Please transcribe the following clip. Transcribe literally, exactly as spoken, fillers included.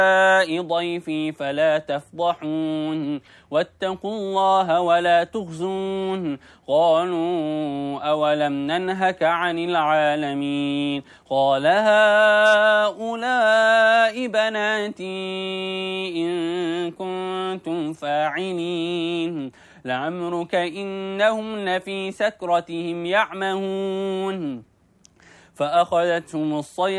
ضيفي فلا تفضحون واتقوا الله ولا تخزون قالوا أولم ننهك عن العالمين قال هؤلاء بناتي إن كنتم فاعلين لعمرك إنهم لفي سكرتهم يعمهون فأخذتهم الصيحة